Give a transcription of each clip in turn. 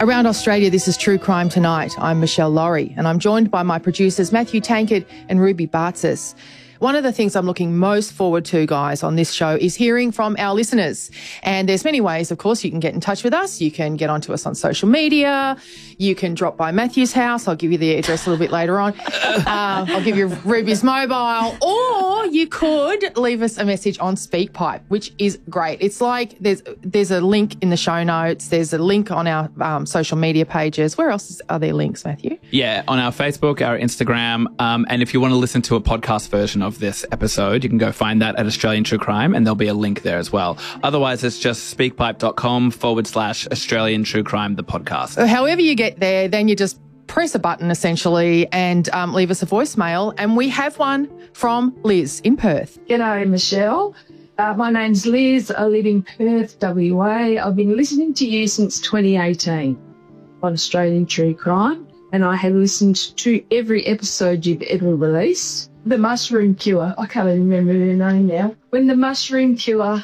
Around Australia, this is True Crime Tonight. I'm Michelle Laurie, and I'm joined by my producers Matthew Tankard and Ruby Bartzis. One of the things I'm looking most forward to, guys, on this show is hearing from our listeners. And there's many ways, of course, you can get in touch with us. You can get onto us on social media. You can drop by Matthew's house. I'll give you the address a little bit later on. I'll give you Ruby's mobile. Or you could leave us a message on SpeakPipe, which is great. It's like there's a link in the show notes. There's a link on our social media pages. Where else are there links, Matthew? Yeah, on our Facebook, our Instagram. And if you want to listen to a podcast version of this episode, you can go find that at Australian True Crime, and there'll be a link there as well. Otherwise, it's just speakpipe.com/Australian True Crime, the podcast. However you get there, then you just press a button essentially and leave us a voicemail. And we have one from Liz in Perth. G'day, Michelle. My name's Liz. I live in Perth, WA. I've been listening to you since 2018 on Australian True Crime, and I have listened to every episode you've ever released. The mushroom cure, I can't even remember her name now. When the mushroom cure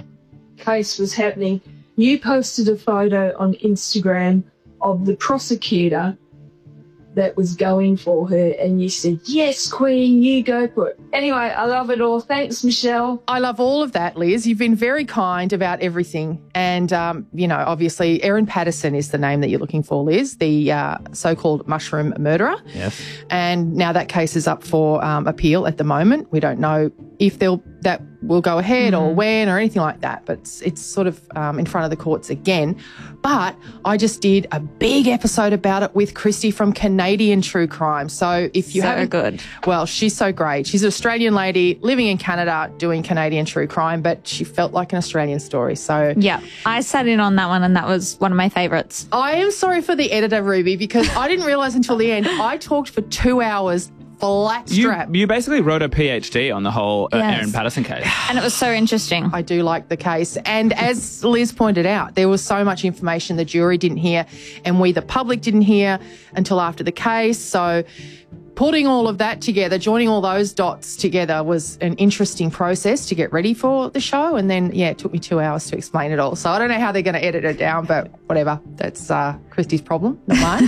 case was happening, you posted a photo on Instagram of the prosecutor that was going for her, and you said, yes, Queen, you go for it. Anyway, I love it all. Thanks, Michelle. I love all of that, Liz. You've been very kind about everything. And, obviously, Erin Patterson is the name that you're looking for, Liz, the so-called mushroom murderer. Yes. And now that case is up for appeal at the moment. We don't know if that will go ahead or when or anything like that, but it's sort of in front of the courts again. But I just did a big episode about it with Christy from Canadian True Crime. So if you haven't... good. Well, she's so great. She's an Australian lady living in Canada doing Canadian True Crime, but she felt like an Australian story. So yeah, I sat in on that one and that was one of my favourites. I am sorry for the editor, Ruby, because I didn't realise until the end. I talked for 2 hours flat strap. You basically wrote a PhD on the whole Erin Patterson case. And it was so interesting. I do like the case. And as Liz pointed out, there was so much information the jury didn't hear and we, the public, didn't hear until after the case. So putting all of that together, joining all those dots together was an interesting process to get ready for the show. And then, it took me 2 hours to explain it all. So I don't know how they're going to edit it down, but whatever. That's Christy's problem, not mine.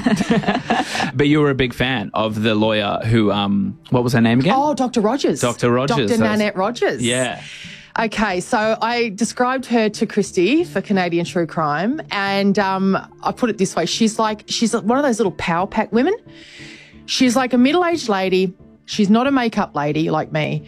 But you were a big fan of the lawyer who, what was her name again? Oh, Dr. Rogers. Dr. Rogers. Dr. Nanette Rogers. Yeah. Okay, so I described her to Christy for Canadian True Crime, and I put it this way. She's one of those little power pack women. She's like a middle-aged lady. She's not a makeup lady like me.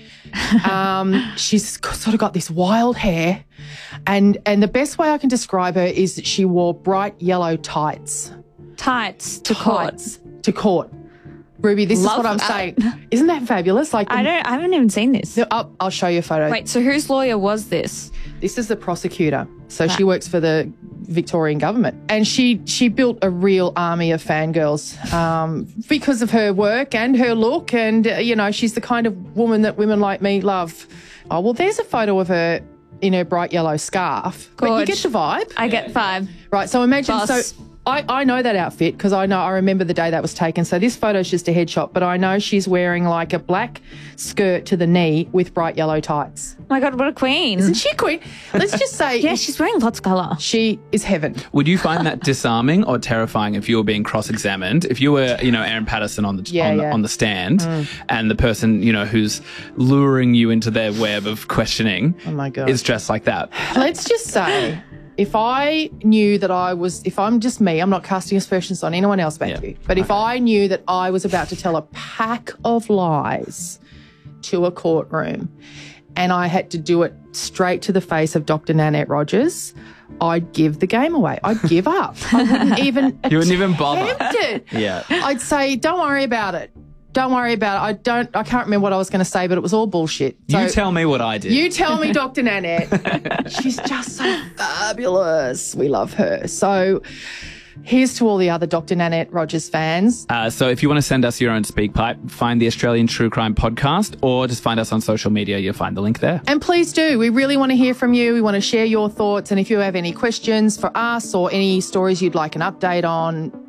She's sort of got this wild hair. And the best way I can describe her is that she wore bright yellow tights. Tights to court. To court. Ruby, this is what I'm saying. Isn't that fabulous? Like I haven't even seen this. I'll show you a photo. Wait, so whose lawyer was this? This is the prosecutor. So she works for the Victorian government. And she built a real army of fangirls because of her work and her look. And, she's the kind of woman that women like me love. Oh, well, there's a photo of her in her bright yellow scarf. Gorge. But you get the vibe. I get vibe. Right, so imagine... Boss. So I know that outfit because I remember the day that was taken. So this photo's just a headshot, but I know she's wearing like a black skirt to the knee with bright yellow tights. Oh my God, what a queen. Isn't she a queen? Let's just say... Yeah, she's wearing lots of colour. She is heaven. Would you find that disarming or terrifying if you were being cross-examined? If you were, Erin Patterson on the stand and the person, who's luring you into their web of questioning is dressed like that? Let's just say... If I knew that if I'm just me, I'm not casting aspersions on anyone else, Matthew, but if I knew that I was about to tell a pack of lies to a courtroom and I had to do it straight to the face of Dr. Nanette Rogers, I'd give the game away. I'd give up. I wouldn't even You wouldn't even bother. it. Yeah. I'd say, don't worry about it. Don't worry about it. I can't remember what I was going to say, but it was all bullshit. So you tell me what I did. You tell me, Dr. Nanette. She's just so fabulous. We love her. So here's to all the other Dr. Nanette Rogers fans. So if you want to send us your own SpeakPipe, find the Australian True Crime Podcast or just find us on social media. You'll find the link there. And please do. We really want to hear from you. We want to share your thoughts. And if you have any questions for us or any stories you'd like an update on,